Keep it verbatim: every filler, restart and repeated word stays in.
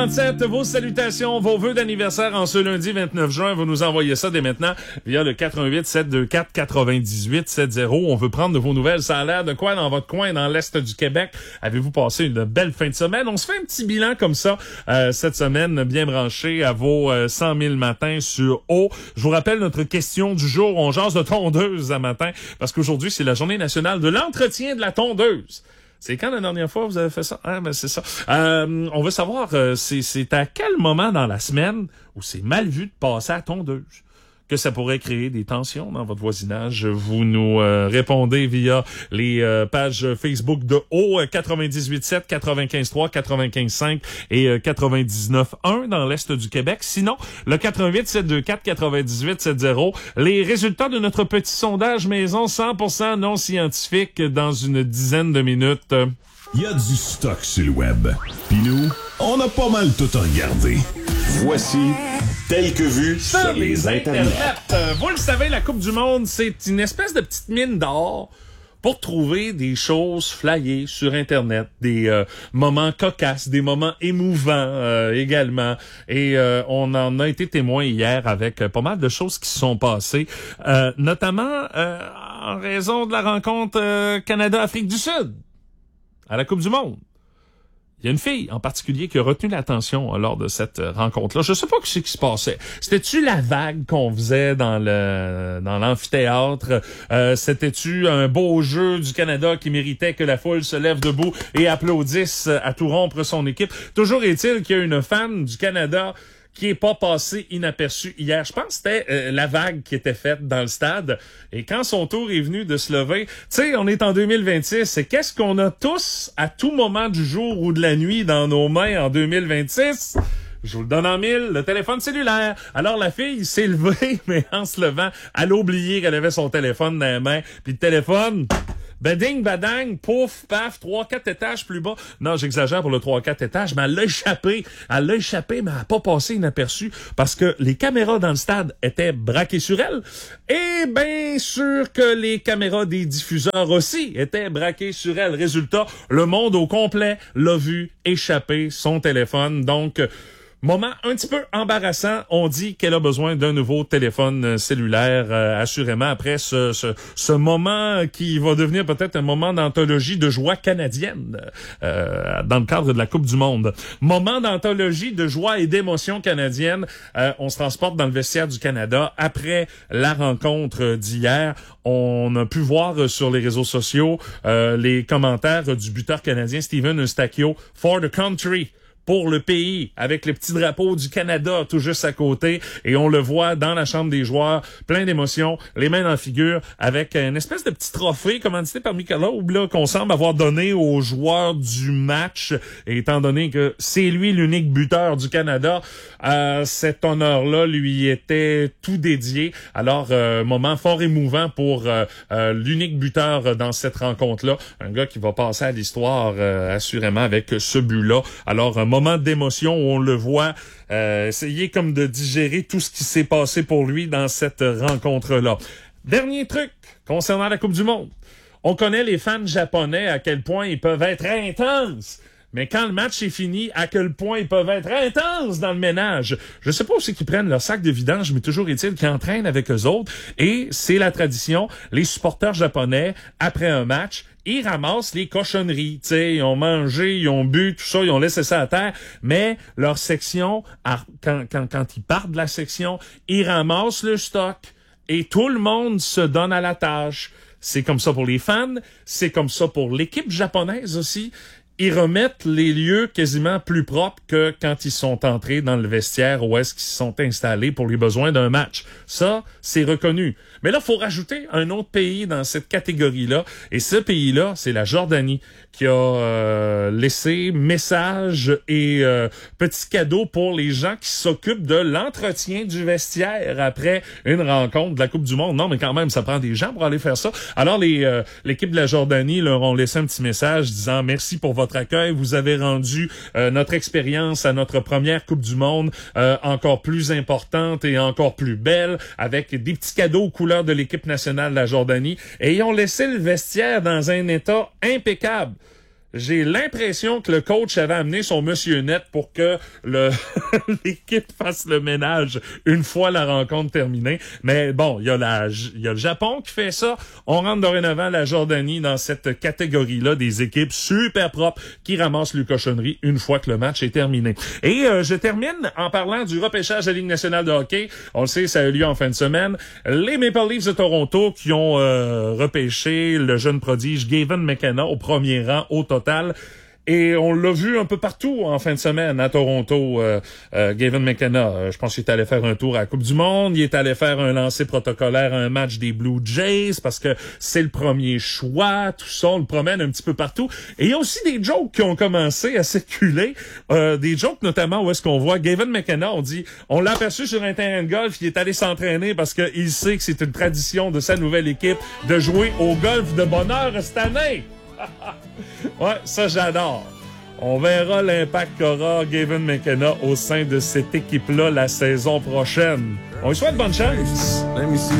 trente-sept, vos salutations, vos vœux d'anniversaire en ce lundi vingt-neuf juin, vous nous envoyez ça dès maintenant via le quatre un huit, sept deux quatre, quatre-vingt-dix-huit soixante. On veut prendre de vos nouvelles. Ça a l'air de quoi dans votre coin, dans l'Est du Québec? Avez-vous passé une belle fin de semaine? On se fait un petit bilan comme ça euh, cette semaine, bien branché à vos euh, cent mille matins sur eau. Je vous rappelle notre question du jour. On jase de tondeuse à matin parce qu'aujourd'hui, c'est la journée nationale de l'entretien de la tondeuse. C'est quand la dernière fois vous avez fait ça? Ah, ben c'est ça. Euh, on veut savoir, euh, c'est, c'est à quel moment dans la semaine où c'est mal vu de passer à tondeuse que ça pourrait créer des tensions dans votre voisinage. Vous nous euh, répondez via les euh, pages Facebook de O quatre-vingt-dix-huit sept, quatre-vingt-quinze trois, quatre-vingt-quinze cinq et euh, quatre-vingt-dix-neuf un dans l'Est du Québec. Sinon, le quatre un huit, sept deux quatre, quatre-vingt-dix-huit soixante. Les résultats de notre petit sondage maison cent pour cent non scientifique dans une dizaine de minutes. Il y a du stock sur le web. Puis nous, on a pas mal tout regardé. Voici Tel que vu sur les internets. Euh, vous le savez, la Coupe du Monde, c'est une espèce de petite mine d'or pour trouver des choses flyées sur Internet, des euh, moments cocasses, des moments émouvants euh, également. Et euh, on en a été témoin hier avec euh, pas mal de choses qui se sont passées, euh, notamment euh, en raison de la rencontre euh, Canada-Afrique du Sud à la Coupe du Monde. Il y a une fille en particulier qui a retenu l'attention lors de cette rencontre-là. Je sais pas ce qui se passait. C'était-tu la vague qu'on faisait dans le dans l'amphithéâtre? Euh, c'était-tu un beau jeu du Canada qui méritait que la foule se lève debout et applaudisse à tout rompre son équipe? Toujours est-il qu'il y a une fan du Canada qui est pas passé inaperçu hier. Je pense que c'était euh, la vague qui était faite dans le stade. Et quand son tour est venu de se lever, tu sais, on est en deux mille vingt-six, c'est qu'est-ce qu'on a tous, à tout moment du jour ou de la nuit, dans nos mains en deux mille vingt-six? Je vous le donne en mille, le téléphone cellulaire. Alors la fille s'est levée, mais en se levant, elle a oublié qu'elle avait son téléphone dans les mains. Puis le téléphone... Bading, badang, pouf, paf, trois, quatre étages plus bas. Non, j'exagère pour le trois, quatre étages, mais elle l'a échappé. Elle l'a échappé, mais elle n'a pas passé inaperçue parce que les caméras dans le stade étaient braquées sur elle. Et bien sûr que les caméras des diffuseurs aussi étaient braquées sur elle. Résultat, le monde au complet l'a vu échapper son téléphone. Donc, moment un petit peu embarrassant. On dit qu'elle a besoin d'un nouveau téléphone cellulaire, euh, assurément, après ce, ce, ce moment qui va devenir peut-être un moment d'anthologie de joie canadienne euh, dans le cadre de la Coupe du Monde. Moment d'anthologie de joie et d'émotion canadienne. Euh, on se transporte dans le vestiaire du Canada. Après la rencontre d'hier, on a pu voir sur les réseaux sociaux euh, les commentaires du buteur canadien Steven Eustachio « For the country ». Pour le pays, avec le petit drapeau du Canada tout juste à côté, et on le voit dans la chambre des joueurs, plein d'émotions, les mains dans la figure, avec une espèce de petit trophée commandité par Michelob, là, qu'on semble avoir donné aux joueurs du match, et étant donné que c'est lui l'unique buteur du Canada, euh, cet honneur-là lui était tout dédié. Alors, euh, moment fort émouvant pour euh, euh, l'unique buteur dans cette rencontre-là, un gars qui va passer à l'histoire euh, assurément avec ce but-là. Alors, un moment d'émotion où on le voit euh, essayer comme de digérer tout ce qui s'est passé pour lui dans cette rencontre-là. Dernier truc concernant la Coupe du Monde. On connaît les fans japonais, à quel point ils peuvent être intenses. Mais quand le match est fini, à quel point ils peuvent être intenses dans le ménage. Je sais pas aussi qu'ils prennent leur sac de vidange, mais toujours est-il qu'ils entraînent avec eux autres. Et c'est la tradition. Les supporters japonais, après un match, ils ramassent les cochonneries. Tu sais, ils ont mangé, ils ont bu, tout ça, ils ont laissé ça à terre. Mais leur section, quand, quand, quand ils partent de la section, ils ramassent le stock. Et tout le monde se donne à la tâche. C'est comme ça pour les fans. C'est comme ça pour l'équipe japonaise aussi. Ils remettent les lieux quasiment plus propres que quand ils sont entrés dans le vestiaire où est-ce qu'ils se sont installés pour les besoins d'un match. Ça, c'est reconnu. Mais là, il faut rajouter un autre pays dans cette catégorie-là. Et ce pays-là, c'est la Jordanie, qui a euh, laissé message et euh, petits cadeaux pour les gens qui s'occupent de l'entretien du vestiaire après une rencontre de la Coupe du Monde. Non, mais quand même, ça prend des gens pour aller faire ça. Alors, les euh, l'équipe de la Jordanie leur ont laissé un petit message disant « Merci pour votre accueil. Vous avez rendu euh, notre expérience à notre première Coupe du Monde euh, encore plus importante et encore plus belle, avec des petits cadeaux aux couleurs de l'équipe nationale de la Jordanie. Et ils ont laissé le vestiaire dans un état impeccable. j'ai l'impression que le coach avait amené son monsieur net pour que le l'équipe fasse le ménage une fois la rencontre terminée. Mais bon, il y a la il y a le Japon qui fait ça. On rentre dorénavant la Jordanie dans cette catégorie-là des équipes super propres qui ramassent le cochonnerie une fois que le match est terminé. Et euh, je termine en parlant du repêchage de la Ligue nationale de hockey. On le sait, ça a eu lieu en fin de semaine. Les Maple Leafs de Toronto qui ont euh, repêché le jeune prodige Gavin McKenna au premier rang au total. Et on l'a vu un peu partout en fin de semaine à Toronto. Euh, euh, Gavin McKenna, euh, je pense qu'il est allé faire un tour à la Coupe du Monde. Il est allé faire un lancer protocolaire à un match des Blue Jays parce que c'est le premier choix. Tout ça, on le promène un petit peu partout. Et il y a aussi des jokes qui ont commencé à circuler. Euh, des jokes notamment où est-ce qu'on voit Gavin McKenna, on dit, on l'a aperçu sur un terrain de golf, il est allé s'entraîner parce qu'il sait que c'est une tradition de sa nouvelle équipe de jouer au golf de bonheur cette année. Ouais, ça j'adore. On verra l'impact qu'aura Gavin McKenna au sein de cette équipe-là la saison prochaine. On lui souhaite bonne chance.